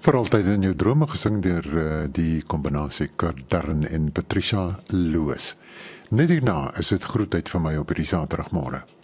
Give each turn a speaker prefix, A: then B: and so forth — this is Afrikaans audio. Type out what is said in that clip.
A: Vir altyd in jou drome gesing deur die kombinasie Kardern en Patricia Loos. Net hierna is dit groetheid vir my op hierdie Saterdagmôre.